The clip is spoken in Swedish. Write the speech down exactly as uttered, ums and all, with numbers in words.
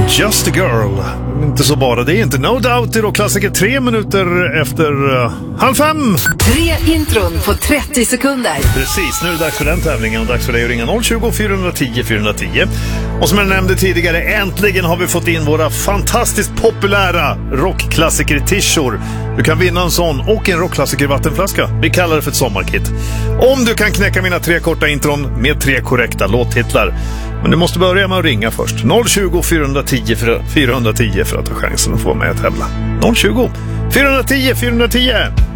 Just a Girl. Inte så bara, det är inte No Doubt i rockklassiker tre minuter efter uh, halv fem. Tre intron på trettio sekunder. Precis, nu är det dags för den tävlingen och dags för dig att ringa noll tjugo, fyrahundratio, fyrahundratio. Och som jag nämnde tidigare, äntligen har vi fått in våra fantastiskt populära rockklassiker-tishor. Du kan vinna en sån och en rockklassiker-vattenflaska. Vi kallar det för ett sommarkit. Om du kan knäcka mina tre korta intron med tre korrekta låttitlar. Men du måste börja med att ringa först. noll tjugo, fyrahundratio, fyrahundratio för att ha chansen att få vara med och tävla. noll tjugo, fyrahundratio, fyrahundratio.